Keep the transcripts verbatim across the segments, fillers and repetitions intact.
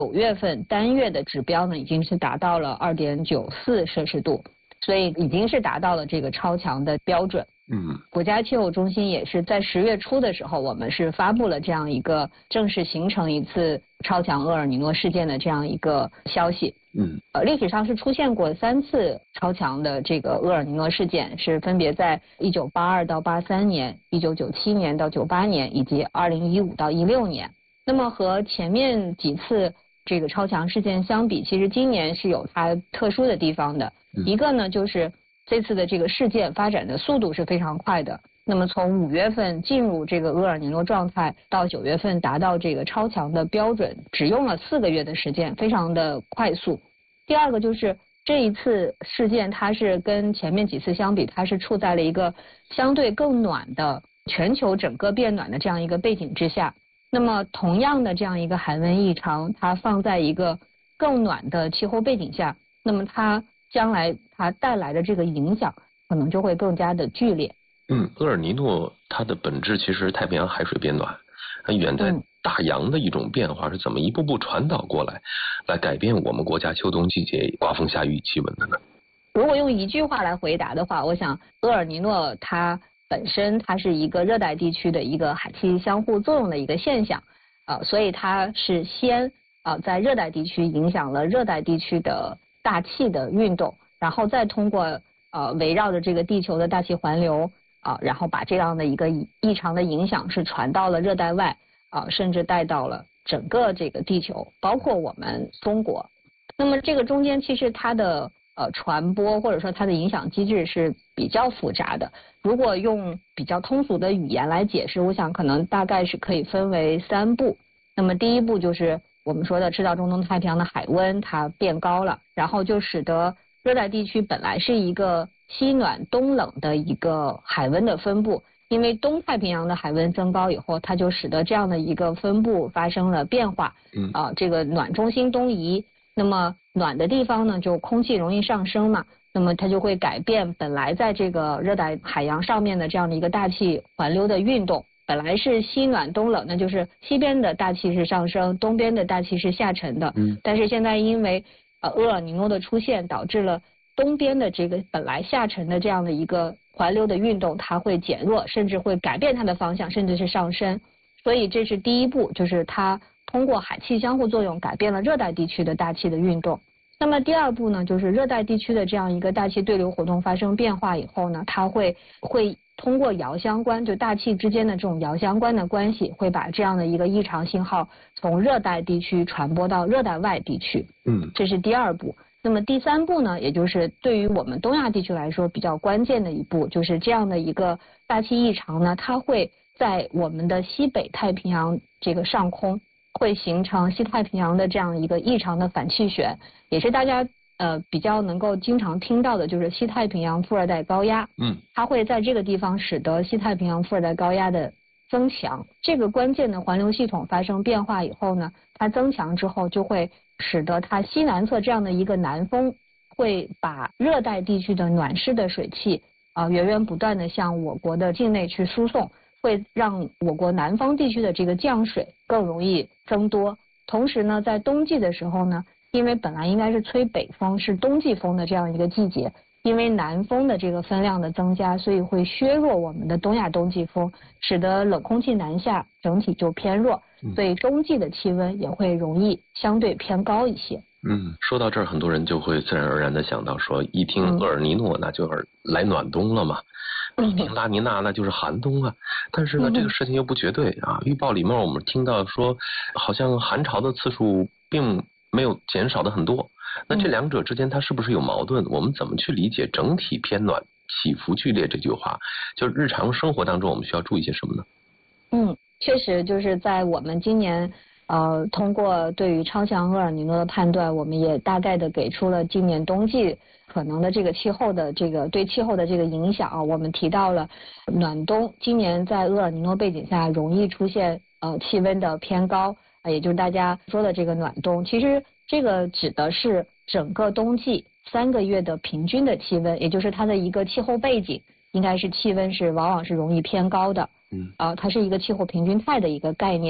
九月份单月的指标呢，已经是达到了二点九四摄氏度，所以已经是达到了这个超强的标准。 嗯， 国家气候中心也是在十月初的时候，我们是发布了这样一个正式形成一次超强厄尔尼诺事件的这样一个消息。 嗯， 呃，历史上是出现过三次超强的这个厄尔尼诺事件，是分别在一九八二到八三年、一九九七年到九八年以及二零一五到一六年。那么和前面几次这个超强事件相比，其实今年是有它特殊的地方的。一个呢，就是这次的这个事件发展的速度是非常快的。那么从五月份进入这个厄尔尼诺状态到九月份达到这个超强的标准，只用了四个月的时间，非常的快速。第二个就是这一次事件，它是跟前面几次相比，它是处在了一个相对更暖的全球整个变暖的这样一个背景之下。那么同样的这样一个寒温异常，它放在一个更暖的气候背景下，那么它将来它带来的这个影响可能就会更加的剧烈。 嗯，厄尔尼诺它的本质其实太平洋海水变暖，它远在大洋的一种变化是怎么一步步传导过来，来改变我们国家秋冬季节刮风下雨气温的呢？ 如果用一句话来回答的话，我想厄尔尼诺它本身它是一个热带地区的一个海气相互作用的一个现象，呃，所以它是先呃在热带地区影响了热带地区的大气的运动，然后再通过呃围绕着这个地球的大气环流啊、呃，然后把这样的一个异常的影响是传到了热带外啊、呃，甚至带到了整个这个地球，包括我们中国。那么这个中间其实它的呃传播或者说它的影响机制是比较复杂的。如果用比较通俗的语言来解释，我想可能大概是可以分为三步。那么第一步就是我们说的赤道中东太平洋的海温它变高了，然后就使得热带地区本来是一个西暖东冷的一个海温的分布，因为东太平洋的海温增高以后，它就使得这样的一个分布发生了变化。 嗯啊，这个暖中心东移，那么暖的地方呢，就空气容易上升嘛，那么它就会改变本来在这个热带海洋上面的这样的一个大气环流的运动。本来是西暖东冷，那就是西边的大气是上升，东边的大气是下沉的。 嗯， 但是现在因为呃厄尔尼诺的出现，导致了东边的这个本来下沉的这样的一个环流的运动，它会减弱，甚至会改变它的方向，甚至是上升。所以这是第一步，就是它通过海气相互作用改变了热带地区的大气的运动。那么第二步呢，就是热带地区的这样一个大气对流活动发生变化以后呢，它会会通过遥相关，就大气之间的这种遥相关的关系，会把这样的一个异常信号从热带地区传播到热带外地区。 嗯， 这是第二步。那么第三步呢，也就是对于我们东亚地区来说比较关键的一步，就是这样的一个大气异常呢，它会在我们的西北太平洋这个上空会形成西太平洋的这样一个异常的反气旋，也是大家呃比较能够经常听到的，就是西太平洋副热带高压。 嗯， 它会在这个地方使得西太平洋副热带高压的增强。这个关键的环流系统发生变化以后呢，它增强之后就会使得它西南侧这样的一个南风会把热带地区的暖湿的水汽啊、呃、源源不断的向我国的境内去输送，会让我国南方地区的这个降水更容易增多。同时呢，在冬季的时候呢，因为本来应该是吹北风，是冬季风的这样一个季节，因为南风的这个分量的增加，所以会削弱我们的东亚冬季风，使得冷空气南下，整体就偏弱，所以冬季的气温也会容易相对偏高一些。 嗯，说到这儿，很多人就会自然而然的想到说，一听厄尔尼诺，那就是来暖冬了嘛。一听拉尼娜，那就是寒冬啊。但是呢，这个事情又不绝对啊。预报里面我们听到说，好像寒潮的次数并没有减少的很多。那这两者之间它是不是有矛盾？我们怎么去理解整体偏暖起伏剧烈这句话？就是日常生活当中我们需要注意些什么呢？ 嗯，确实就是在我们今年呃通过对于超强厄尔尼诺的判断，我们也大概的给出了今年冬季可能的这个气候的这个对气候的这个影响啊。我们提到了暖冬，今年在厄尔尼诺背景下容易出现呃气温的偏高啊，也就是大家说的这个暖冬。其实这个指的是整个冬季三个月的平均的气温，也就是它的一个气候背景，应该是气温是往往是容易偏高的。 嗯， 啊，它是一个气候平均态的一个概念。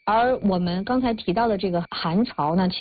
而我们刚才提到的这个寒潮呢，其